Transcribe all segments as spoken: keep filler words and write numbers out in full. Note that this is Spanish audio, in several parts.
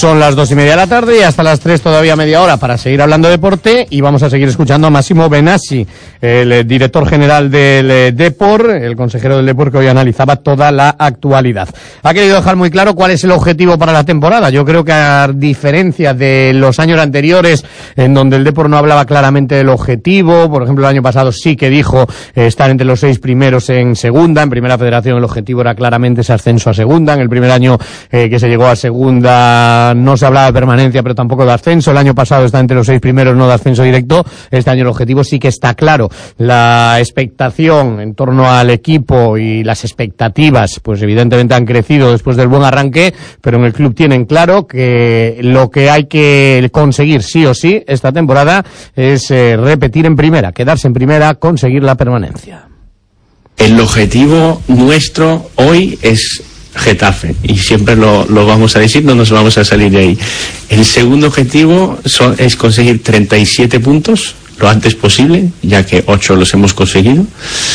Son las dos y media de la tarde y hasta las tres todavía media hora para seguir hablando de deporte, y vamos a seguir escuchando a Massimo Benassi, el eh, director general del eh, Depor, el consejero del Depor, que hoy analizaba toda la actualidad. Ha querido dejar muy claro cuál es el objetivo para la temporada. Yo creo que, a diferencia de los años anteriores, en donde el Depor no hablaba claramente del objetivo, por ejemplo el año pasado sí que dijo eh, estar entre los seis primeros en segunda, en Primera Federación el objetivo era claramente ese ascenso a segunda. En el primer año eh, que se llegó a segunda no se hablaba de permanencia, pero tampoco de ascenso. El año pasado está entre los seis primeros, no de ascenso directo. Este año el objetivo sí que está claro. La expectación en torno al equipo y las expectativas, pues evidentemente han crecido después del buen arranque, pero en el club tienen claro que lo que hay que conseguir sí o sí esta temporada es eh, repetir en primera, quedarse en primera, conseguir la permanencia. El objetivo nuestro hoy es Getafe, y siempre lo, lo vamos a decir, no nos vamos a salir de ahí. El segundo objetivo son, es conseguir treinta y siete puntos lo antes posible, ya que ocho los hemos conseguido.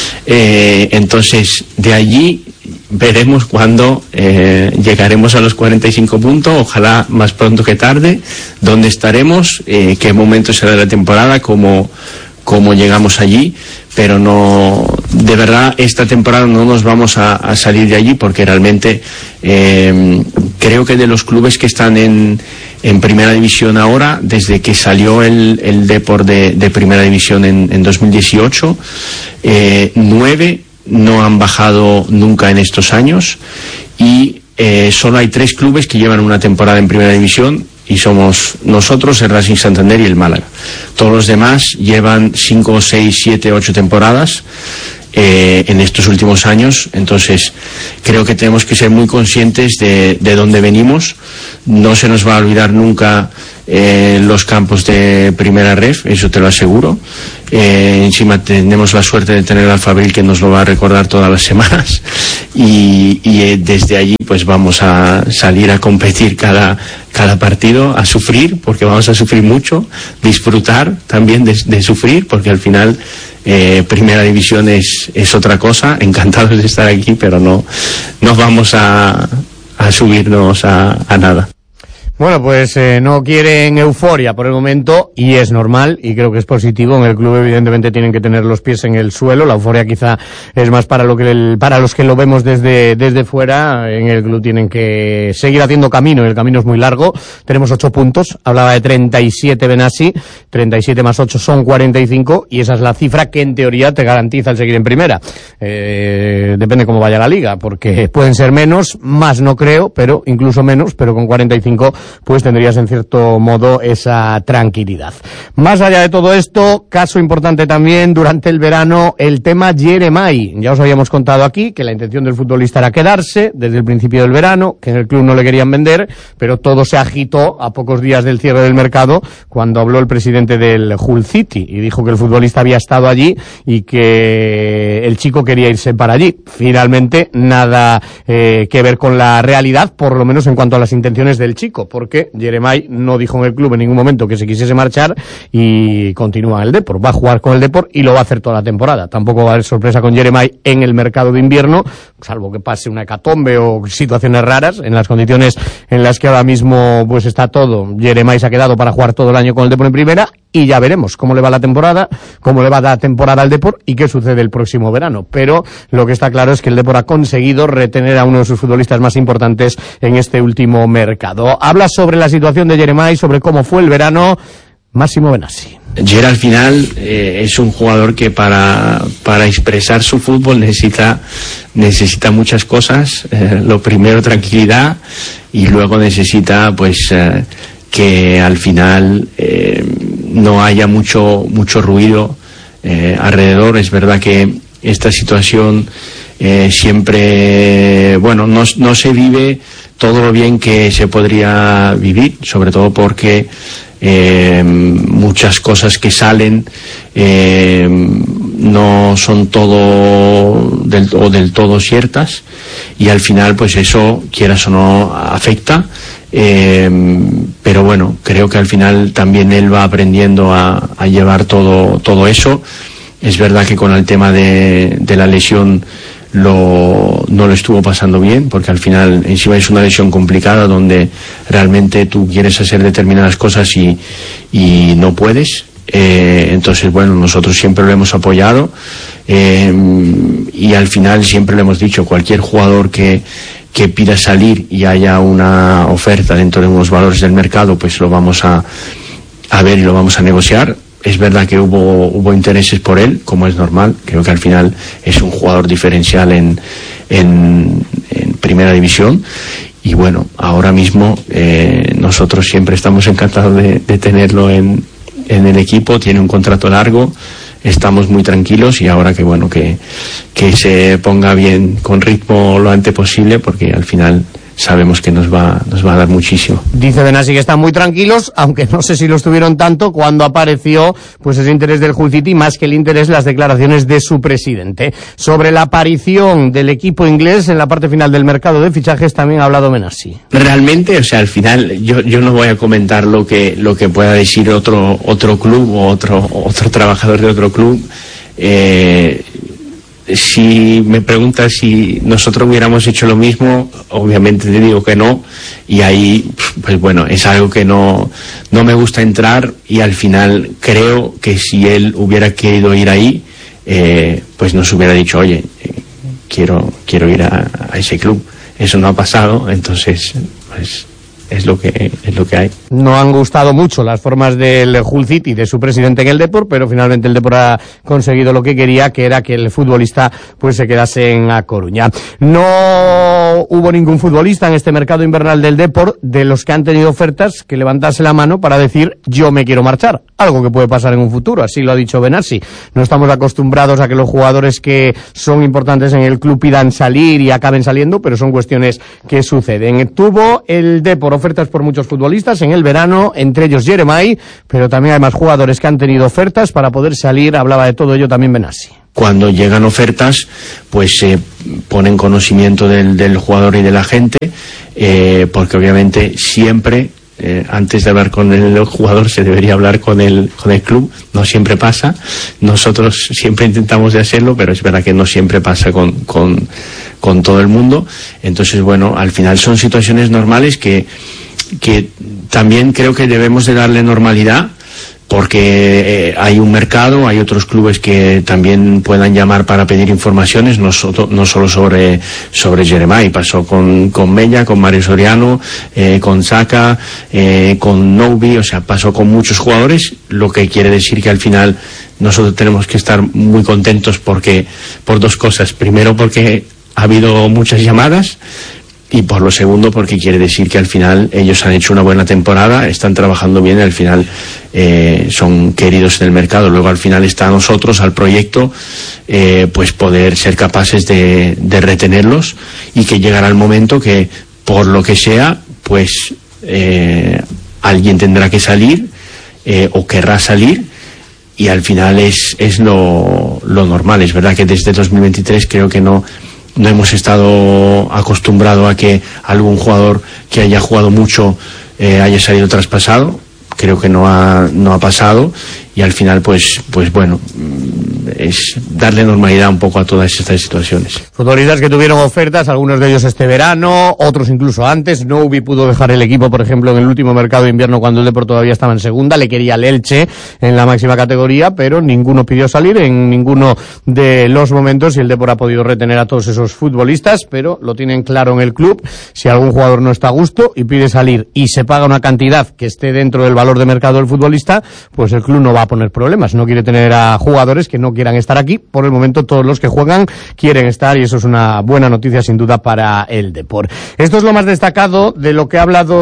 Eh, entonces, de allí veremos cuándo eh, llegaremos a los cuarenta y cinco puntos, ojalá más pronto que tarde, dónde estaremos, eh, qué momento será de la temporada, cómo, cómo llegamos allí. Pero no, de verdad, esta temporada no nos vamos a, a salir de allí, porque realmente eh, creo que de los clubes que están en, en Primera División ahora, desde que salió el, el Depor de, de Primera División en, en dos mil dieciocho, eh, nueve no han bajado nunca en estos años, y eh, solo hay tres clubes que llevan una temporada en Primera División, y somos nosotros, el Racing Santander y el Málaga. Todos los demás llevan cinco, seis, siete, ocho temporadas eh, en estos últimos años. Entonces creo que tenemos que ser muy conscientes de, de dónde venimos. No se nos va a olvidar nunca eh, los campos de Primera Ref, eso te lo aseguro. Eh, encima tenemos la suerte de tener al Fabril, que nos lo va a recordar todas las semanas, y, y eh, desde allí pues vamos a salir a competir cada, cada partido, a sufrir, porque vamos a sufrir mucho, disfrutar también de, de sufrir, porque al final eh, Primera División es, es otra cosa. Encantados de estar aquí, pero no, no vamos a, a subirnos a, a nada. Bueno, pues eh, no quieren euforia por el momento, y es normal, y creo que es positivo. En el club evidentemente tienen que tener los pies en el suelo. La euforia quizá es más para lo que el, para los que lo vemos desde desde fuera. En el club tienen que seguir haciendo camino, y el camino es muy largo. Tenemos ocho puntos, hablaba de treinta y siete Benassi, treinta y siete más ocho son cuarenta y cinco, y esa es la cifra que en teoría te garantiza el seguir en primera. Eh, depende cómo vaya la liga, porque pueden ser menos, más no creo, pero incluso menos, pero con cuarenta y cinco pues tendrías en cierto modo esa tranquilidad. Más allá de todo esto, caso importante también durante el verano, el tema Jeremai. Ya os habíamos contado aquí que la intención del futbolista era quedarse desde el principio del verano, que en el club no le querían vender, pero todo se agitó a pocos días del cierre del mercado, cuando habló el presidente del Hull City y dijo que el futbolista había estado allí y que el chico quería irse para allí. Finalmente, nada eh, que ver con la realidad, por lo menos en cuanto a las intenciones del chico, porque Jeremai no dijo en el club en ningún momento que se quisiese marchar, y continúa en el Depor. Va a jugar con el Depor y lo va a hacer toda la temporada. Tampoco va a haber sorpresa con Jeremai en el mercado de invierno, salvo que pase una hecatombe o situaciones raras. En las condiciones en las que ahora mismo pues está todo, Jeremai se ha quedado para jugar todo el año con el Depor en primera, y ya veremos cómo le va la temporada, cómo le va la temporada al Depor y qué sucede el próximo verano. Pero lo que está claro es que el Depor ha conseguido retener a uno de sus futbolistas más importantes en este último mercado. Habla sobre la situación de Jeremai, sobre cómo fue el verano, Massimo Benassi. Jer al final eh, es un jugador que para, para expresar su fútbol necesita, necesita muchas cosas. Eh, lo primero, tranquilidad, y luego necesita pues eh, que al final eh, no haya mucho, mucho ruido eh, alrededor. Es verdad que esta situación eh, siempre, bueno, no, no se vive todo lo bien que se podría vivir, sobre todo porque eh, muchas cosas que salen eh, no son todo del, o del todo ciertas, y al final pues eso, quieras o no, afecta. Eh, pero bueno, creo que al final también él va aprendiendo a, a llevar todo, todo eso. Es verdad que con el tema de, de la lesión lo, no lo estuvo pasando bien, porque al final encima es una lesión complicada donde realmente tú quieres hacer determinadas cosas y, y no puedes. Eh, entonces, bueno, nosotros siempre lo hemos apoyado, eh, y al final siempre le hemos dicho, cualquier jugador que, que pida salir y haya una oferta dentro de unos valores del mercado, pues lo vamos a, a ver y lo vamos a negociar. Es verdad que hubo, hubo intereses por él, como es normal. Creo que al final es un jugador diferencial en, en, en primera división. Y bueno, ahora mismo eh, nosotros siempre estamos encantados de, de tenerlo en, en el equipo. Tiene un contrato largo, estamos muy tranquilos, y ahora que bueno, que, que se ponga bien con ritmo lo antes posible, porque al final sabemos que nos va, nos va a dar muchísimo. Dice Benassi que están muy tranquilos, aunque no sé si lo estuvieron tanto cuando apareció pues ese interés del Hull City, más que el interés las declaraciones de su presidente. Sobre la aparición del equipo inglés en la parte final del mercado de fichajes también ha hablado Benassi. Realmente, o sea, al final yo, yo no voy a comentar lo que, lo que pueda decir otro, otro club o otro, otro trabajador de otro club. Eh, Si me preguntas si nosotros hubiéramos hecho lo mismo, obviamente te digo que no, y ahí, pues bueno, es algo que no, no me gusta entrar, y al final creo que si él hubiera querido ir ahí, eh, pues nos hubiera dicho, oye, eh, quiero, quiero ir a, a ese club. Eso no ha pasado, entonces, pues es lo que es lo que hay. No han gustado mucho las formas del Hull City, de su presidente en el Depor, pero finalmente el Depor ha conseguido lo que quería, que era que el futbolista pues se quedase en A Coruña. No hubo ningún futbolista en este mercado invernal del Depor de los que han tenido ofertas que levantase la mano para decir yo me quiero marchar, algo que puede pasar en un futuro, así lo ha dicho Benassi. No estamos acostumbrados a que los jugadores que son importantes en el club pidan salir y acaben saliendo, pero son cuestiones que suceden. Tuvo el Depor ofertas por muchos futbolistas en el verano, entre ellos Jeremai, pero también hay más jugadores que han tenido ofertas para poder salir. Hablaba de todo ello también Benassi. Cuando llegan ofertas, pues se eh, pone en conocimiento del, del jugador y de la gente, eh, porque obviamente siempre, eh, antes de hablar con el jugador, se debería hablar con el, con el club. No siempre pasa, nosotros siempre intentamos de hacerlo, pero es verdad que no siempre pasa con, con, con todo el mundo. Entonces, bueno, al final son situaciones normales que, que también creo que debemos de darle normalidad, porque eh, hay un mercado, hay otros clubes que también puedan llamar para pedir informaciones, no, so, no solo sobre, sobre Jeremai. Pasó con, con Mella, con Mario Soriano, eh, con Saka, eh, con Novi, o sea, pasó con muchos jugadores, lo que quiere decir que al final nosotros tenemos que estar muy contentos porque, por dos cosas. Primero, porque ha habido muchas llamadas, y por lo segundo porque quiere decir que al final ellos han hecho una buena temporada, están trabajando bien y al final eh, son queridos en el mercado. Luego al final está a nosotros, al proyecto, eh, pues poder ser capaces de, de retenerlos, y que llegará el momento que por lo que sea pues eh, alguien tendrá que salir, eh, o querrá salir, y al final es, es lo, lo normal. Es verdad que desde dos mil veintitrés creo que no No hemos estado acostumbrados a que algún jugador que haya jugado mucho eh, haya salido traspasado. Creo que no ha, no ha pasado, y al final pues, pues bueno, es darle normalidad un poco a todas estas situaciones. Futbolistas que tuvieron ofertas, algunos de ellos este verano, otros incluso antes. Novi pudo dejar el equipo, por ejemplo, en el último mercado de invierno cuando el Depor todavía estaba en segunda. Le quería el Elche en la máxima categoría, pero ninguno pidió salir en ninguno de los momentos, y el Depor ha podido retener a todos esos futbolistas, pero lo tienen claro en el club. Si algún jugador no está a gusto y pide salir y se paga una cantidad que esté dentro del valor de mercado del futbolista, pues el club no va a poner problemas. No quiere tener a jugadores que no quieran estar aquí. Por el momento todos los que juegan quieren estar, y eso es una buena noticia sin duda para el Depor. Esto es lo más destacado de lo que ha hablado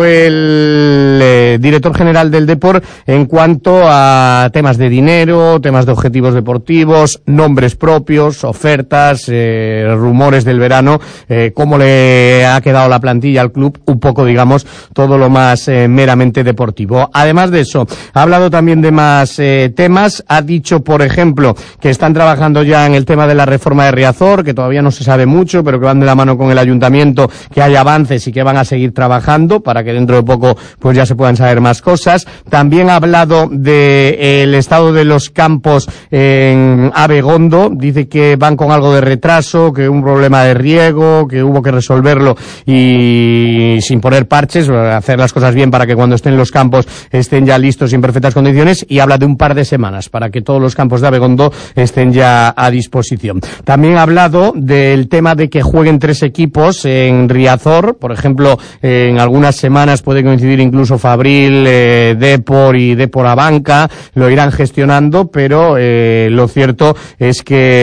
el eh, director general del Depor en cuanto a temas de dinero, temas de objetivos deportivos, nombres propios, ofertas, eh, rumores del verano, eh, cómo le ha quedado la plantilla al club, un poco digamos todo lo más eh, meramente deportivo. Además de eso, ha hablado también de más eh, eh, temas. Ha dicho, por ejemplo, que están trabajando ya en el tema de la reforma de Riazor, que todavía no se sabe mucho, pero que van de la mano con el ayuntamiento, que hay avances y que van a seguir trabajando para que dentro de poco pues ya se puedan saber más cosas. También ha hablado del estado de los campos en Abegondo. Dice que van con algo de retraso, que un problema de riego, que hubo que resolverlo y sin poner parches, hacer las cosas bien para que cuando estén los campos estén ya listos y en perfectas condiciones, y habla de un par de semanas para que todos los campos de Abegondo estén ya a disposición. También ha hablado del tema de que jueguen tres equipos en Riazor, por ejemplo, en algunas semanas puede coincidir incluso Fabril, eh, Depor y Depor Abanca, lo irán gestionando, pero eh, lo cierto es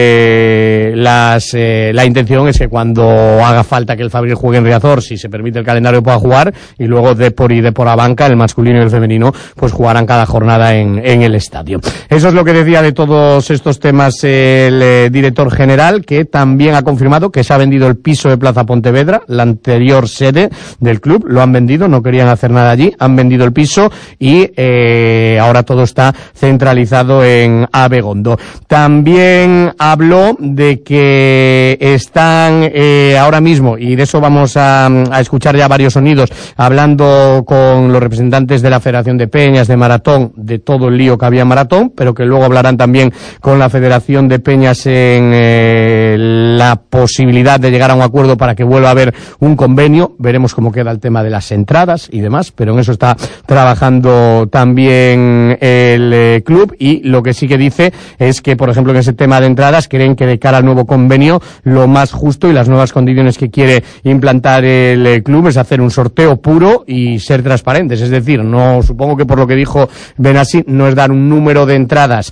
que las, eh, la intención es que cuando haga falta que el Fabril juegue en Riazor, si se permite el calendario, pueda jugar, y luego Depor y Depor Abanca, el masculino y el femenino, pues jugarán cada jornada en, en el estadio. Eso es lo que decía de todos estos temas el eh, director general, que también ha confirmado que se ha vendido el piso de Plaza Pontevedra, la anterior sede del club. Lo han vendido, no querían hacer nada allí, han vendido el piso y eh, ahora todo está centralizado en Abegondo. También habló de que están eh, ahora mismo, y de eso vamos a, a escuchar ya varios sonidos, hablando con los representantes de la Federación de Peñas, de Maratón, de todo el lío que había en Maratón, pero que luego hablarán también con la Federación de Peñas en eh, la posibilidad de llegar a un acuerdo para que vuelva a haber un convenio. Veremos cómo queda el tema de las entradas y demás, pero en eso está trabajando también el eh, club, y lo que sí que dice es que, por ejemplo, en ese tema de entradas creen que de cara al nuevo convenio lo más justo y las nuevas condiciones que quiere implantar el eh, club es hacer un sorteo puro y ser transparentes. Es decir, no, supongo que por lo que dijo Benassi, no es dar un número de entradas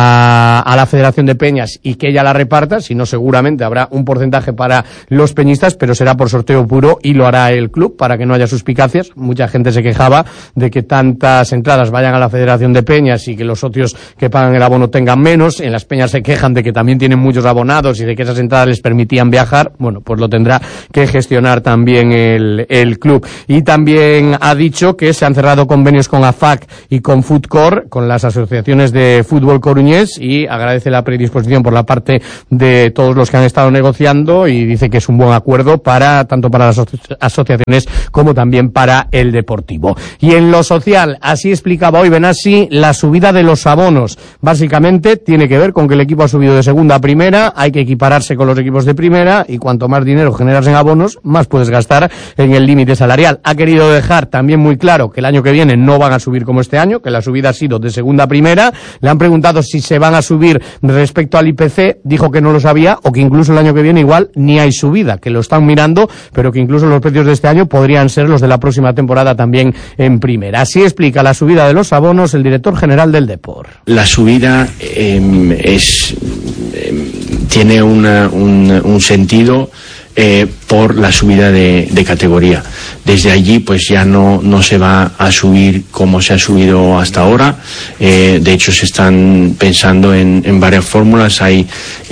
a, a la Federación de Peñas y que ella la reparta, sino seguramente habrá un porcentaje para los peñistas, pero será por sorteo puro y lo hará el club para que no haya suspicacias. Mucha gente se quejaba de que tantas entradas vayan a la Federación de Peñas y que los socios que pagan el abono tengan menos. En las peñas se quejan de que también tienen muchos abonados y de que esas entradas les permitían viajar. Bueno, pues lo tendrá que gestionar también el, el club. Y también ha dicho que se han cerrado convenios con A F A C y con Footcore, con las asociaciones de fútbol coruñés, y agradece la predisposición por la parte de todos los que han estado negociando, y dice que es un buen acuerdo para tanto para las aso- asociaciones como también para el deportivo. Y en lo social, así explicaba hoy Benassi la subida de los abonos. Básicamente tiene que ver con que el equipo ha subido de segunda a primera, hay que equipararse con los equipos de primera, y cuanto más dinero generas en abonos, más puedes gastar en el límite salarial. Ha querido dejar también muy claro que el año que viene no van a subir como este año, que la subida ha sido de segunda a primera. Le han preguntado si se van a subir respecto al I P C, dijo que no lo sabía, o que incluso el año que viene igual ni hay subida, que lo están mirando, pero que incluso los precios de este año podrían ser los de la próxima temporada también en primera. Así explica la subida de los abonos el director general del Depor. La subida eh, es eh, tiene una, un, un sentido eh, por la subida de, de categoría. Desde allí pues ya no, no se va a subir como se ha subido hasta ahora. Eh, de hecho se están pensando en, en varias fórmulas. Hay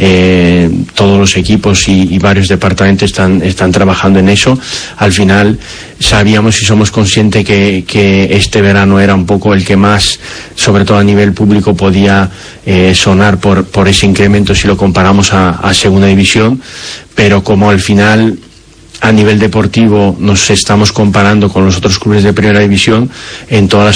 eh, todos los equipos y, y varios departamentos están, están trabajando en eso. Al final sabíamos y somos conscientes que, que este verano era un poco el que más, sobre todo a nivel público, podía eh, sonar por, por ese incremento si lo comparamos a, a segunda división, pero como al final a nivel deportivo nos estamos comparando con los otros clubes de primera división, en todas las